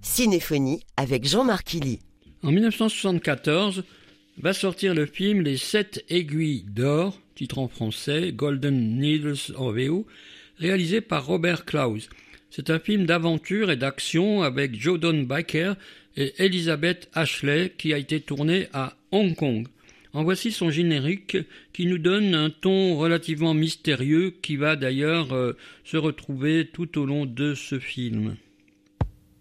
Cinéphonie avec Jean-Marc Illy. En 1974, va sortir le film Les 7 aiguilles d'or, titre en français, Golden Needles en VO, réalisé par Robert Clouse. C'est un film d'aventure et d'action avec Jodie Baker et Elizabeth Ashley qui a été tourné à Hong Kong. En voici son générique qui nous donne un ton relativement mystérieux qui va d'ailleurs se retrouver tout au long de ce film.